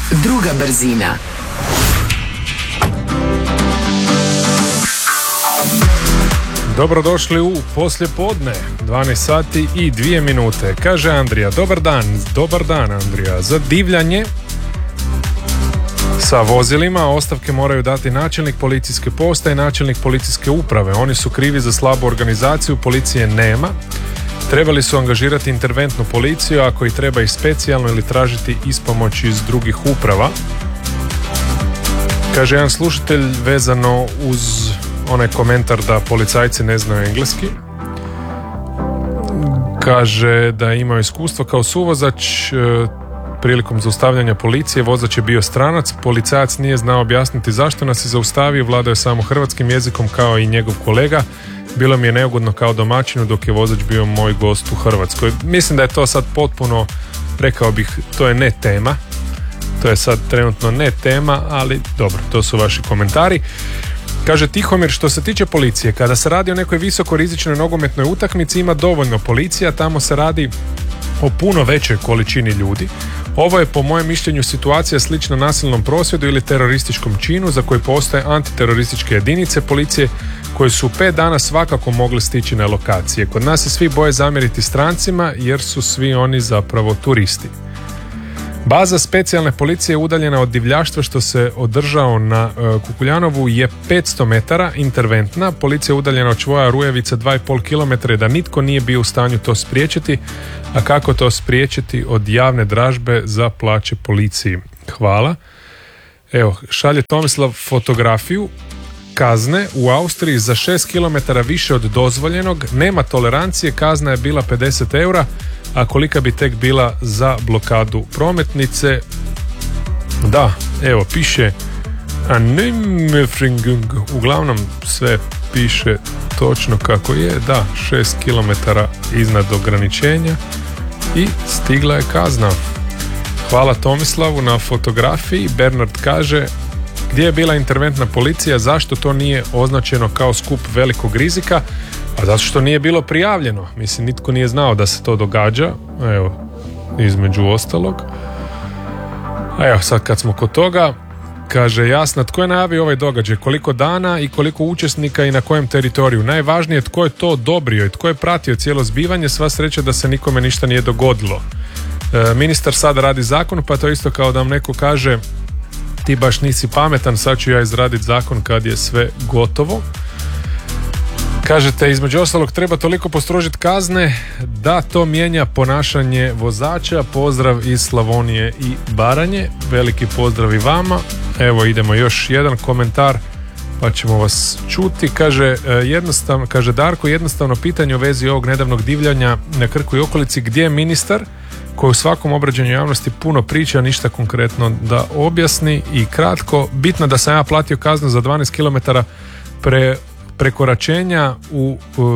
Druga brzina. Dobrodošli u poslijepodne, 12 sati i 2 minute. Kaže Andrija, dobar dan Andrija. Za divljanje sa vozilima ostavke moraju dati načelnik policijske postaje i načelnik policijske uprave. Oni su krivi za slabu organizaciju, policije nema. Trebali su angažirati interventnu policiju, ako i treba i specijalno, ili tražiti ispomoć iz drugih uprava. Kaže jedan slušatelj vezano uz onaj komentar da policajci ne znaju engleski. Kaže da je imao iskustvo kao suvozač prilikom zaustavljanja policije. Vozač je bio stranac, policajac nije znao objasniti zašto nas je zaustavio, vladao je samo hrvatskim jezikom kao i njegov kolega. Bilo mi je neugodno kao domaćinu dok je vozač bio moj gost u Hrvatskoj. Mislim da je to sad potpuno, rekao bih, to je ne tema. To je sad trenutno ne tema, ali dobro, to su vaši komentari. Kaže Tihomir, što se tiče policije, kada se radi o nekoj visoko rizičnoj nogometnoj utakmici ima dovoljno policija, tamo se radi o puno većoj količini ljudi. Ovo je po mojem mišljenju situacija slična nasilnom prosvjedu ili terorističkom činu za koji postoje antiterorističke jedinice policije koje su 5 dana svakako mogli stići na lokacije. Kod nas se svi boje zamjeriti strancima jer su svi oni zapravo turisti. Baza specijalne policije udaljena od divljaštva što se održao na Kukuljanovu je 500 metara, interventna. Policija udaljena od čvoja Rujevica 2,5 km da nitko nije bio u stanju to spriječiti. A kako to spriječiti? Od javne dražbe za plaće policiji. Hvala. Evo, šalje Tomislav fotografiju kazne u Austriji za 6 km više od dozvoljenog. Nema tolerancije, kazna je bila 50 eura. A kolika bi tek bila za blokadu prometnice? Da, evo, piše Annemefringung, uglavnom sve piše točno kako je, da, 6 km iznad ograničenja i stigla je kazna. Hvala Tomislavu na fotografiji. Bernard kaže, gdje je bila interventna policija, zašto to nije označeno kao skup velikog rizika? A zato što nije bilo prijavljeno. Mislim, nitko nije znao da se to događa. Evo, između ostalog. A evo, sad kad smo kod toga, kaže Jasna, tko je najavio ovaj događaj? Koliko dana i koliko učesnika i na kojem teritoriju? Najvažnije je tko je to odobrio i tko je pratio cijelo zbivanje. Sva sreća da se nikome ništa nije dogodilo. Ministar sada radi zakon, pa to isto kao da vam neko kaže ti baš nisi pametan, sad ću ja izraditi zakon kad je sve gotovo. Kažete, između ostalog treba toliko postrožiti kazne da to mijenja ponašanje vozača. Pozdrav iz Slavonije i Baranje. Veliki pozdrav i vama. Evo idemo još jedan komentar pa ćemo vas čuti. Kaže Darko, jednostavno pitanje u vezi ovog nedavnog divljanja na Krku i okolici. Gdje je ministar koji u svakom obraćanju javnosti puno priča, ništa konkretno da objasni? I kratko, bitno da sam ja platio kaznu za 12 km prekoračenja u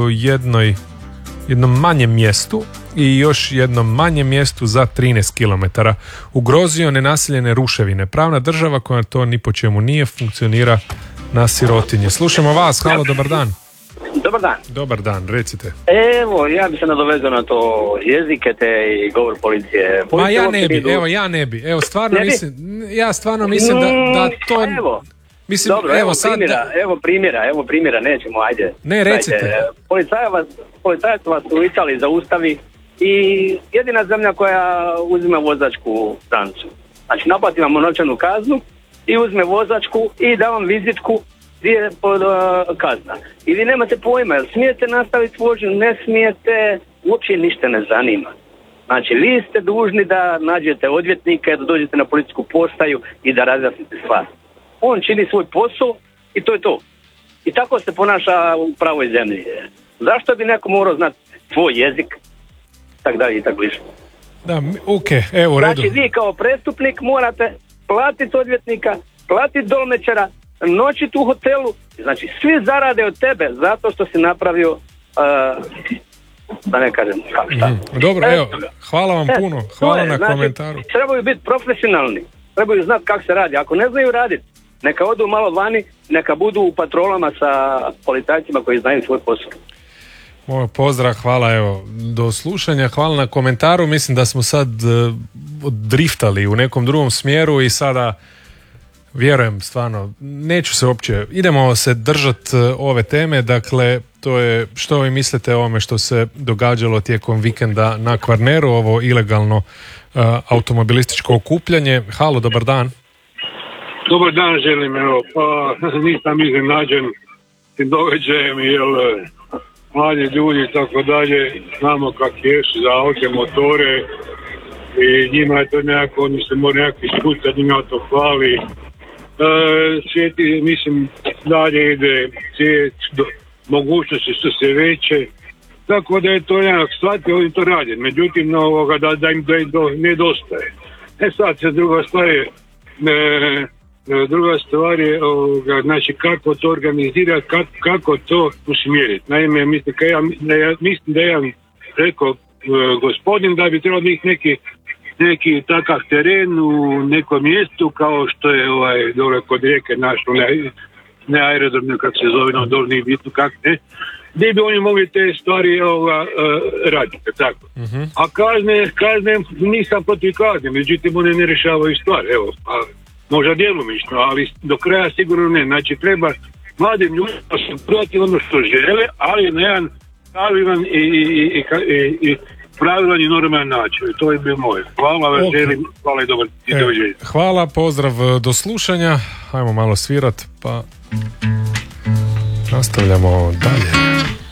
jednom manjem mjestu i još jednom manjem mjestu za 13 km. Ugrozio nenaseljene ruševine. Pravna država koja to ni po čemu nije, funkcionira na sirotinji. Slušamo vas, halo, dobar dan. Dobar dan. Dobar dan, recite. Evo, ja bi se nadovezao na to jezike te i govor policije. Ma ja ne bi. Evo, stvarno ne mislim, ja stvarno mislim da to... Evo. Mislim, dobro, evo primjera, nećemo, ajde. Ne, recite. Policajac vas u Italiji zaustavi i jedina zemlja koja uzme vozačku strancu. Znači, naplati vam novčanu kaznu i uzme vozačku i da vam vizitku gdje je kazna. I vi nemate pojma, jel smijete nastaviti vožnju, ne smijete, uopće ništa ne zanima. Znači, vi ste dužni da nađete odvjetnika, da dođete na policijsku postaju i da razjasnite stvar. On čini svoj posao i to je to. I tako se ponaša u pravoj zemlji. Zašto bi neko morao znati tvoj jezik, tak dalje i tako više. Da, evo, u redu. Znači, vi kao prestupnik morate platiti odvjetnika, platiti dolmečara, noćiti u hotelu. Znači, svi zarade od tebe zato što si napravio, da ne kažem šta. Dobro, evo, hvala vam puno. Hvala na komentaru. Trebaju biti profesionalni. Trebaju znati kako se radi. Ako ne znaju raditi, neka odu malo vani, neka budu u patrolama sa policajcima koji znaju svoj posao. Moj pozdrav, hvala, evo, do slušanja, hvala na komentaru. Mislim da smo sad driftali u nekom drugom smjeru i sada vjerujem, stvarno, neću se uopće, idemo se držati ove teme, dakle, to je što vi mislite o ovome što se događalo tijekom vikenda na Kvarneru, ovo ilegalno automobilističko okupljanje. Halo, dobar dan. Dobar dan želim, evo, pa nisam iznenađen tim događajem, jer mladi ljudi i tako dalje, znamo kak jesu za auto motore i njima je to nekako, oni se moraju nekako iskušati, njima to hvali. Svijet, mislim, dalje ide, mogućnosti su sve veće, tako da je to nekak shvatiti, oni to rade, međutim, da im nedostaje. Sad se druga stvar je znači kako to organizirati, kako to usmjeriti. Naime, mislim da je jedan rekao gospodin da bi trebalo biti neki takav teren u nekom mjestu kao što je dole kod rijeke naš, ne aerodrom, kako se zove, no dole nije bitno kako ne, gdje bi oni mogli te stvari raditi, tako. Uh-huh. A kazne, nisam protiv kazne, međutim one ne rješavaju stvar, evo, možda djelomično, ali do kraja sigurno ne. Znači treba mladim ljudima prodati ono što žele, ali na jedan pravilan i pravilan i normalan način. To je bio moj. Hvala vam, želim, hvala i dobar dođenje. Hvala, pozdrav, do slušanja. Hajmo malo svirat, pa nastavljamo dalje.